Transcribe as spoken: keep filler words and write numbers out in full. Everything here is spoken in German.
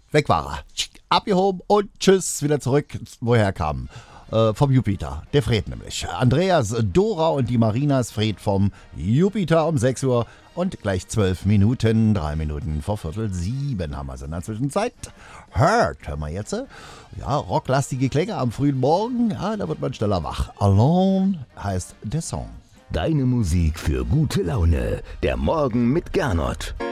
weg war er. Abgehoben und tschüss, wieder zurück, woher er kam. Äh, vom Jupiter, der Fred nämlich. Andreas, Dora und die Marinas Fred vom Jupiter um sechs Uhr und gleich zwölf Minuten, drei Minuten vor Viertel sieben haben wir es in der Zwischenzeit. Hört, hören wir jetzt. Ja, rocklastige Klänge am frühen Morgen, ja, da wird man schneller wach. Alone heißt der Song. Deine Musik für gute Laune. Der Morgen mit Gernot.